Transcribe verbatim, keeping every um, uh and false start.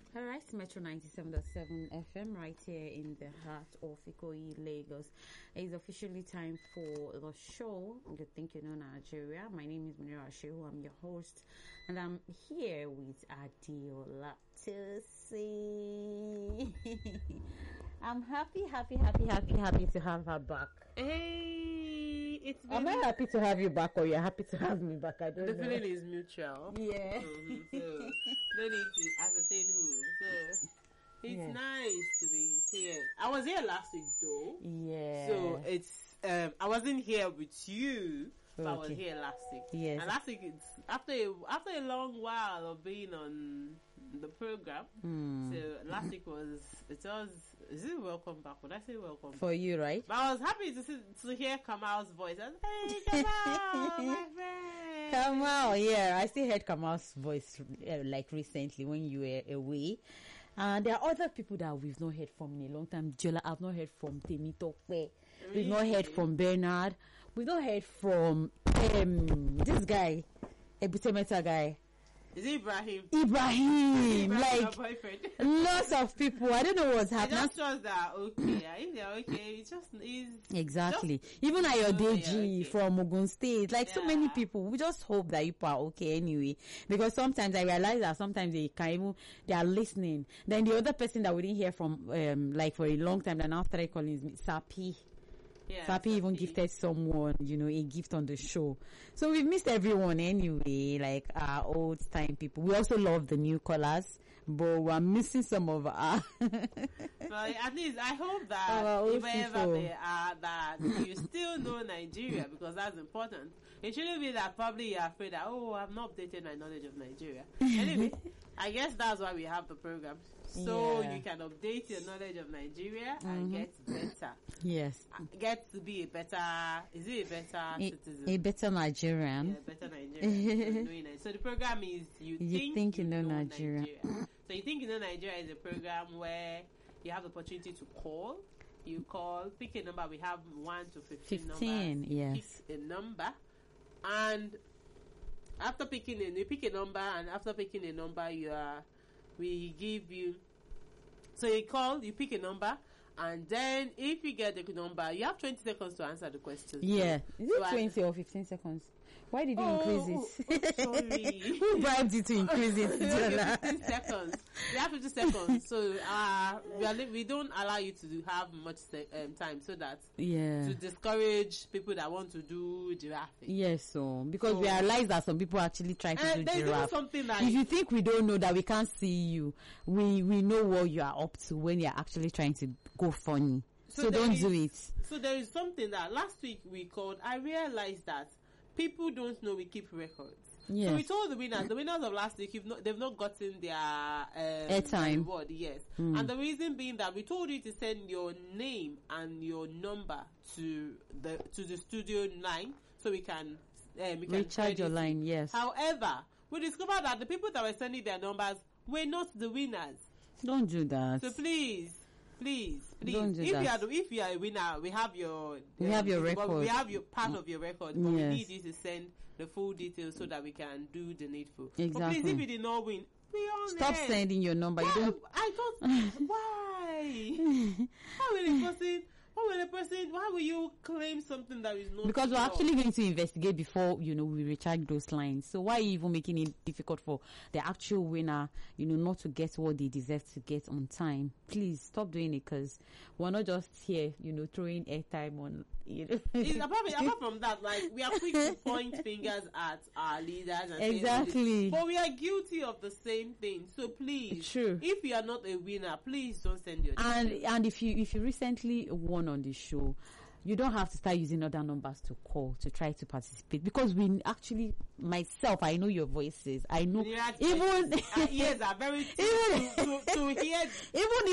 All right, Metro ninety-seven point seven F M right here in the heart of Ikoyi, Lagos. It's officially time for the show, You Think You Know Nigeria. My name is Munira Shehu. I'm your host, and I'm here with Adiola Tusi. I'm happy, happy, happy, happy, happy to have her back. Hey, it's been... Am I happy to have you back, or you're happy to have me back? I don't the know. feeling is mutual. Yeah. Mm-hmm. So no need to ascertain who. So it's Yeah. nice to be here. I was here last week though. Yeah. So it's um I wasn't here with you, but I was Okay. here last week. Yes. And last week it's after a, after a long while of being on the program. Hmm. So last week was it was is it welcome back? Would I say welcome? For you, right? But I was happy to see, to hear Kamal's voice. I was, hey, Kamal, my friend. Kamal, yeah, I still heard Kamal's voice uh, like recently when you were away. And there are other people that we've not heard from in a long time. Jola, I've not heard from Temitope. We've not heard from Bernard. We've not heard from um, this guy, Ebutemeta guy. Is it Ibrahim? Ibrahim, Ibrahim, like your boyfriend. lots of people. I don't know what's I happening. just trust that okay. If they're okay, it's just is Exactly. Even Ayodeji okay. from Ogun State, like so Yeah. many people, we just hope that you are okay anyway. Because sometimes I realize that sometimes they can even, they are listening. Then the other person that we didn't hear from, um, like for a long time, that now started calling is Sapi. yeah, Sapi even Sapi. gifted someone, you know, a gift on the show. So we've missed everyone anyway, like our old time people. We also love the new callers, but we're missing some of our... But at least I hope Our that old wherever people. they are, that you still know Nigeria because that's important. It shouldn't be that probably you're afraid that oh I've not updated my knowledge of Nigeria. Anyway, I guess that's why we have the program. So Yeah. you can update your knowledge of Nigeria and get better. Yes. Get to be a better, is it a better A, citizen? a better Nigerian. Yeah, better Nigerian. So doing it. So the program is you, You think, think you know Nigeria. Nigeria. So you think you know Nigeria is a program where you have the opportunity to call. You call, pick a number. We have one to fifteen, fifteen, numbers. yes. Pick a number, and after picking a, you pick a number, and after picking a number, you are, we give you. So you call, you pick a number, and then if you get the number, you have twenty seconds to answer the question. Yeah. Is So it I- twenty or fifteen seconds? Why did you Oh, increase it? oh, sorry. Who bribed you to increase it, Okay, Jola? fifteen seconds. We have fifteen seconds. So uh, we, are, li- we don't allow you to do, have much se- um, time so that Yeah. to discourage people that want to do giraffe. Yes, so because we So- realize that some people actually try to And do there's even giraffe. something that If you think we don't know that we can't see you, we we know what you are up to when you're actually trying to go funny. So, So there don't is- do it. so there is something that last week we called. I realized that people don't know we keep records. So we Yes. told the winners, the winners of last week, you've not, they've not gotten their um, Airtime. reward, yes. Mm. And the reason being that we told you to send your name and your number to the to the studio line so we can um, we can Recharge credit your you. line, yes. However, we discovered that the people that were sending their numbers were not the winners. Don't do that. So please, please, please, Don't do if that. you are the, if you are a winner, we have your We have your well, record. We have your part of your record, but we Yes. need you to send the full details so that we can do the needful. But Exactly. please, if you did not win, be honest. Stop sending your number. You Why, don't. I thought why? How will a person? How will a person? Why will you claim something that is not? Because we're yours? actually going to investigate before, you know, we recharge those lines. So why are you even making it difficult for the actual winner, you know, not to get what they deserve to get on time? Please stop doing it, because we're not just here, you know, throwing airtime on, you know. It's apart, apart from that, like we are quick to point fingers at our leaders and say, Exactly. but we are guilty of the same thing. So please, True. if you are not a winner, please don't send your And and if you if you recently won on the show, you don't have to start using other numbers to call to try to participate, because we actually, myself, I know your voices. I know Yeah, even our ears are very even to, to, to hear even